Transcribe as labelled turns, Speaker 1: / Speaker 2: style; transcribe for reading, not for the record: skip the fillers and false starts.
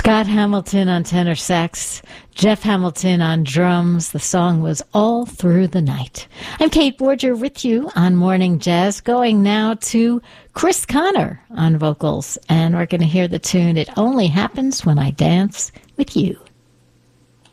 Speaker 1: Scott Hamilton on tenor sax, Jeff Hamilton on drums. The song was All Through the Night. I'm Kate Borger with you on Morning Jazz, going now to Chris Connor on vocals, and we're going to hear the tune It Only Happens When I Dance with You.